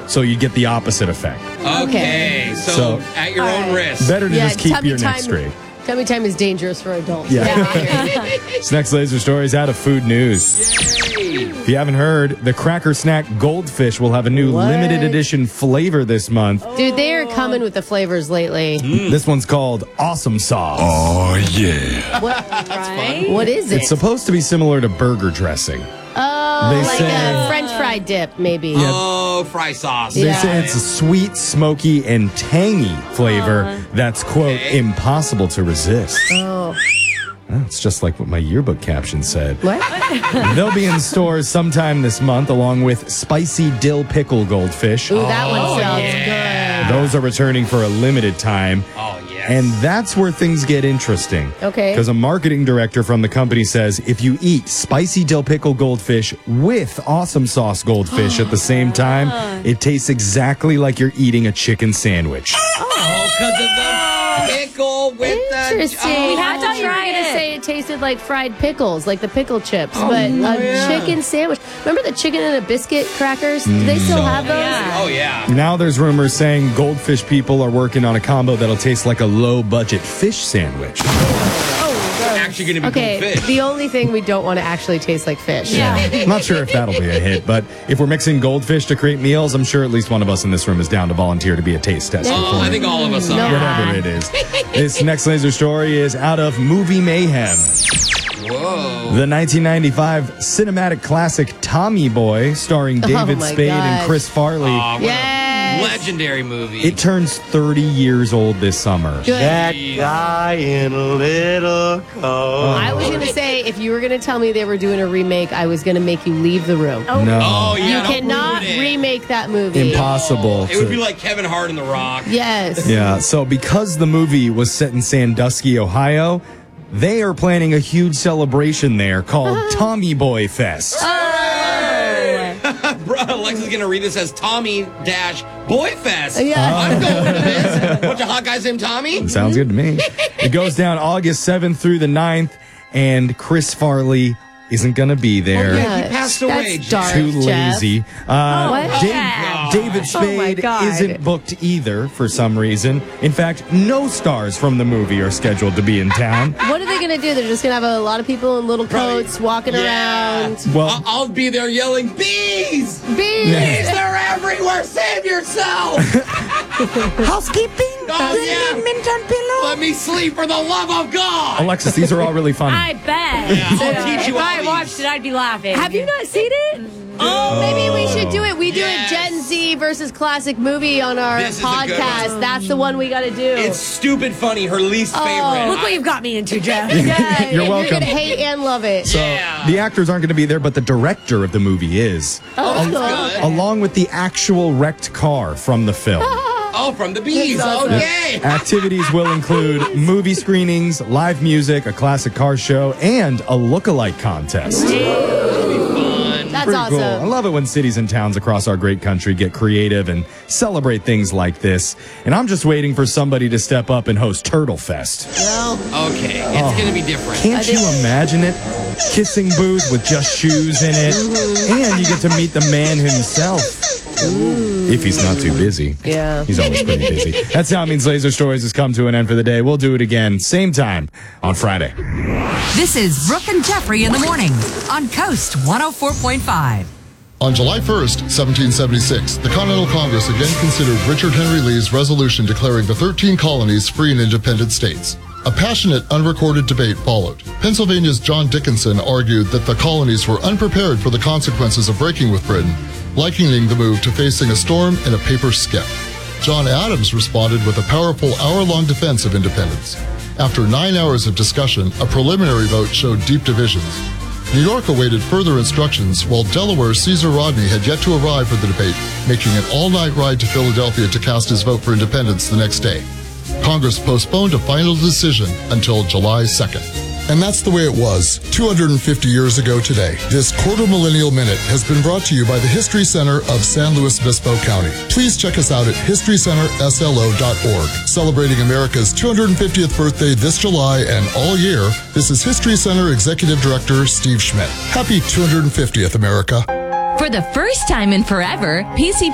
so you get the opposite effect. Okay. So at your own risk. Better to just keep your neck straight. Tummy time is dangerous for adults. Yeah. This next laser story is out of food news. Yay. If you haven't heard, the Cracker Snack Goldfish will have a new limited edition flavor this month. Dude, they are coming with the flavors lately. This one's called Awesome Sauce. Oh, yeah. What is it? It's supposed to be similar to burger dressing. Oh, They like say- a French fry dip, maybe. Oh, fry sauce. They say it's a sweet, smoky, and tangy flavor that's, quote, impossible to resist. Oh. It's just like what my yearbook caption said. What? They'll be in stores sometime this month, along with spicy dill pickle goldfish. Ooh, that one sounds good. Those are returning for a limited time. Oh, yes. And that's where things get interesting. Okay. Because a marketing director from the company says if you eat spicy dill pickle goldfish with awesome sauce goldfish at the same time, it tastes exactly like you're eating a chicken sandwich. Oh, because of the pickle with the... Interesting. Oh, I thought you were going to say it tasted like fried pickles, like the pickle chips, but a chicken sandwich. Remember the chicken and a biscuit crackers? Do they still have those? Oh, yeah. Now there's rumors saying Goldfish people are working on a combo that'll taste like a low-budget fish sandwich. Actually going to be Okay, good fish. the only thing we don't want to actually taste like fish. I'm not sure if that'll be a hit, but if we're mixing goldfish to create meals, I'm sure at least one of us in this room is down to volunteer to be a taste tester. Oh, I think all of us are. Whatever it is. This next laser story is out of Movie Mayhem. Whoa. The 1995 cinematic classic Tommy Boy, starring David my Spade gosh. and Chris Farley. Oh, what Yes. a legendary movie. It turns 30 years old this summer. Good. That guy in a little coat. I was going to say, if you were going to tell me they were doing a remake, I was going to make you leave the room. No. Oh, yeah. You don't cannot ruin it. remake that movie. Impossible. It would be like Kevin Hart in The Rock. Yes. Yeah, so because the movie was set in Sandusky, Ohio, they are planning a huge celebration there called Tommy Boy Fest. Bro, Alexa's going to read this as Tommy-Boyfest. Yeah. I'm going to this. Bunch of hot guys named Tommy. Sounds good to me. It goes down August 7th through the 9th, and Chris Farley isn't going to be there. Yeah, he passed away, That's dark, Too Jeff. lazy. What? David Spade God. isn't booked either for some reason. In fact, no stars from the movie are scheduled to be in town. What are they going to do? They're just going to have a lot of people in little coats walking around. Well, I'll be there yelling, bees! Bees! Bees, they're everywhere! Save yourself! Housekeeping? Oh, yeah. Minton pillow? Let me sleep for the love of God! Alexis, these are all really funny. I bet. Yeah, I'll teach you If all I these. watched it, I'd be laughing. Have you not seen it? Oh, maybe we should do it. We do Yes. a Gen Z versus classic movie on our This is a good podcast. one. That's the one we got to do. It's stupid funny, her least favorite. Look what you've got me into, Jeff. yeah, You're You're welcome. going to hate and love it. So the actors aren't going to be there, but the director of the movie is, Oh, good. along with the actual wrecked car from the film. Oh, from the bees. That's awesome. Okay. Activities will include movie screenings, live music, a classic car show, and a look-alike contest. That's Pretty awesome. cool. I love it when cities and towns across our great country get creative and celebrate things like this. And I'm just waiting for somebody to step up and host Turtle Fest. Okay, it's going to be different. Can't you imagine it? Kissing booth with just shoes in it. And you get to meet the man himself. If he's not too busy. Yeah. He's always pretty busy. That's how it means Laser Stories has come to an end for the day. We'll do it again, same time on Friday. This is Brooke and Jeffrey in the morning on Coast 104.5. On July 1st, 1776, the Continental Congress again considered Richard Henry Lee's resolution declaring the 13 colonies free and independent states. A passionate, unrecorded debate followed. Pennsylvania's John Dickinson argued that the colonies were unprepared for the consequences of breaking with Britain, likening the move to facing a storm in a paper skiff. John Adams responded with a powerful hour-long defense of independence. After 9 hours of discussion, a preliminary vote showed deep divisions. New York awaited further instructions, while Delaware's Caesar Rodney had yet to arrive for the debate, making an all-night ride to Philadelphia to cast his vote for independence the next day. Congress postponed a final decision until July 2nd. And that's the way it was 250 years ago today. This Quarter Millennial Minute has been brought to you by the History Center of San Luis Obispo County. Please check us out at historycenterslo.org. Celebrating America's 250th birthday this July and all year, this is History Center Executive Director Steve Schmidt. Happy 250th, America. For the first time in forever, PC